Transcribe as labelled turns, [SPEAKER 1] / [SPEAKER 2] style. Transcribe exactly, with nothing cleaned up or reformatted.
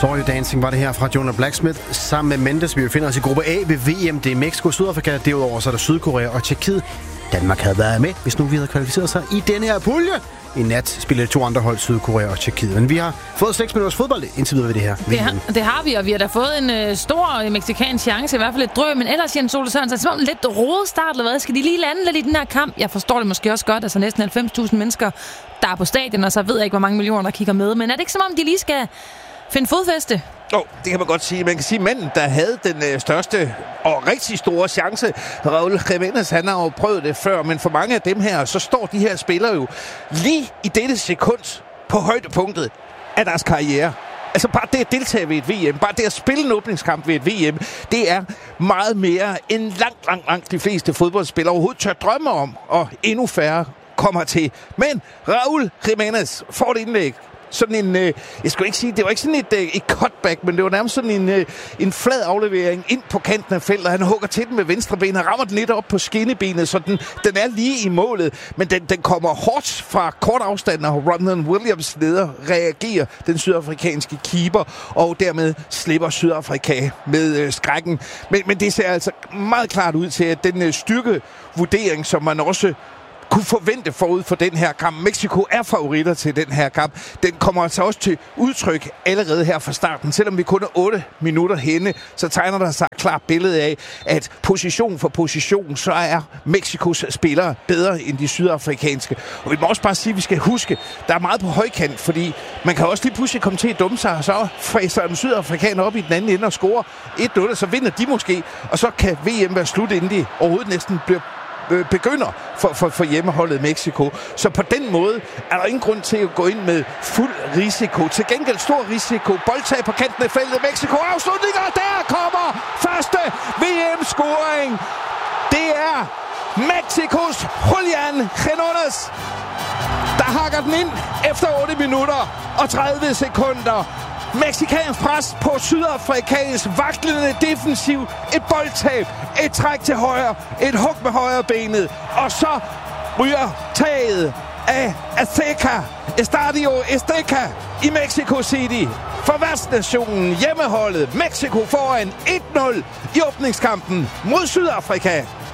[SPEAKER 1] Saw You Dancing var det her fra Jonah Blacksmith sammen med Mendes. Vi befinder os i gruppe A ved V M. Det er Mexico, Sydafrika. Derudover så er der Sydkorea og Tjekkiet. Danmark havde været med, hvis nu vi havde kvalificeret sig i denne her pulje. I nat spiller to andre hold, Sydkorea og Tjekkiet. Men vi har fået seks minutters fodbold indtil videre ved det her.
[SPEAKER 2] Det har, det har vi, og vi har da fået en øh, stor øh, mexikansk chance, i hvert fald et drøm. Men ellers, Jens Ole Sørensen, så er det lidt rodet start, eller hvad? Skal de lige lande lidt i den her kamp? Jeg forstår det måske også godt, altså næsten halvfems tusind mennesker, der er på stadion, og så ved jeg ikke, hvor mange millioner, der kigger med. Men er det ikke som om, de lige skal finde fodfæste?
[SPEAKER 3] Jo, oh, det kan man godt sige. Man kan sige, at manden, der havde den øh, største og rigtig store chance, Raúl Jiménez, han har jo prøvet det før, men for mange af dem her, så står de her spillere jo lige i dette sekund på højdepunktet af deres karriere. Altså bare det at deltage ved et V M, bare det at spille en åbningskamp ved et V M, det er meget mere end langt, langt, langt de fleste fodboldspillere overhovedet tør drømme om, og endnu færre kommer til. Men Raúl Jiménez får et indlæg. Sådan en, øh, jeg skulle ikke sige, det var ikke sådan et, øh, et cutback, men det var nærmest sådan en, øh, en flad aflevering ind på kanten af feltet. Han hugger til den med venstre ben, han rammer den lidt op på skinnebenet, så den, den er lige i målet, men den, den kommer hårdt fra kort afstand, og Ronald Williams leder reagerer den sydafrikanske keeper, og dermed slipper Sydafrika med øh, skrækken. Men, men det ser altså meget klart ud til, at den øh, styrkevurdering, som man også kunne forvente forud for den her kamp. Mexico er favoritter til den her kamp. Den kommer altså også til udtryk allerede her fra starten. Selvom vi kun er otte minutter henne, så tegner der sig et klart billede af, at position for position, så er Mexikos spillere bedre end de sydafrikanske. Og vi må også bare sige, at vi skal huske, der er meget på højkant, fordi man kan også lige pludselig komme til at dumme sig, og så fræser en sydafrikaner op i den anden ende og scorer et nul, så vinder de måske, og så kan V M være slut, inden de overhovedet næsten bliver begynder for, for, for hjemmeholdet Mexico. Så på den måde er der ingen grund til at gå ind med fuld risiko. Til gengæld stor risiko. Boldtag på kanten af feltet. Mexico afslutninger. Der kommer første V M-scoring. Det er Mexicos Julián Quiñones, der hakker den ind efter otte minutter og tredive sekunder. Mexikansk pres på Sydafrikas vaklende defensiv. Et boldtab, et træk til højre, et hug med højre benet, og så ryger taget af Azteca, Estadio Azteca i Mexico City. For værtsnationen, hjemmeholdet Mexico foran et nul i åbningskampen mod Sydafrika.